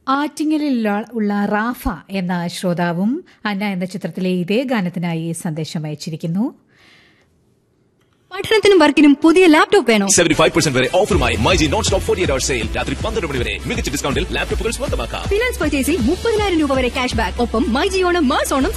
ആറ്റിങ്ങലിൽ ഉള്ള റാഫ എന്ന ശ്രോതാവും അന്ന എന്ന ചിത്രത്തിലെ ഇതേ ഗാനത്തിനായി സന്ദേശം അയച്ചിരിക്കുന്നു. പഠനത്തിനും വർക്കിനും പുതിയ ലാപ്ടോപ്പ് വേണോ? 75% വരെ ഓഫറുമായി myG non stop 48 hours sale. രാത്രി 12 മണി വരെ മികച്ച ഡിസ്കൗണ്ടിൽ ലാപ്ടോപ്പുകൾ സ്വന്തമാക്കാം. ഫിനാൻസ് പർച്ചേസിൽ 30,000 രൂപ വരെ ക്യാഷ് ബാക്ക്. ഒപ്പം മൈജി ഓണം മാസ് ഓണം